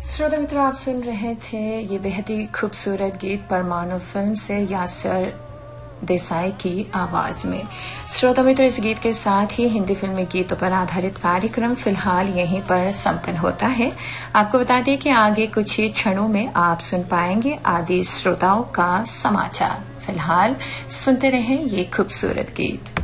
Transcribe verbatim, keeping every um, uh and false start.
श्रोता मित्रों, आप सुन रहे थे ये बेहद ही खूबसूरत गीत परमाणु फिल्म से यासर देसाई की आवाज में। श्रोता मित्रों, इस गीत के साथ ही हिंदी फिल्मी गीतों पर आधारित कार्यक्रम फिलहाल यहीं पर संपन्न होता है। आपको बता दें कि आगे कुछ ही क्षणों में आप सुन पाएंगे आदि श्रोताओं का समाचार। फिलहाल सुनते रहें ये खूबसूरत गीत।